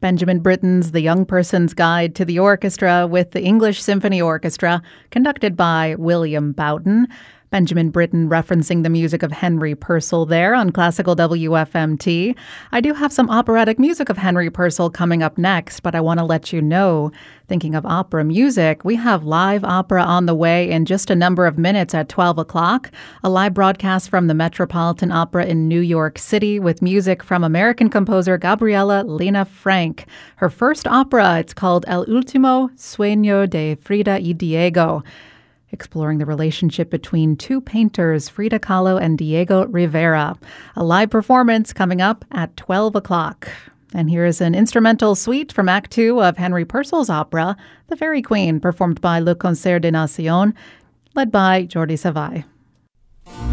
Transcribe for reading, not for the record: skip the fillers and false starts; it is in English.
Benjamin Britten's The Young Person's Guide to the Orchestra with the English Symphony Orchestra, conducted by William Boughton. Benjamin Britten referencing the music of Henry Purcell there on Classical WFMT. I do have some operatic music of Henry Purcell coming up next, but I want to let you know, thinking of opera music, we have live opera on the way in just a number of minutes at 12 o'clock, a live broadcast from the Metropolitan Opera in New York City with music from American composer Gabriela Lena Frank. Her first opera, it's called El Último Sueño de Frida y Diego, exploring the relationship between two painters, Frida Kahlo and Diego Rivera. A live performance coming up at 12 o'clock. And here is an instrumental suite from Act 2 of Henry Purcell's opera, The Fairy Queen, performed by Le Concert des Nations, led by Jordi Savall.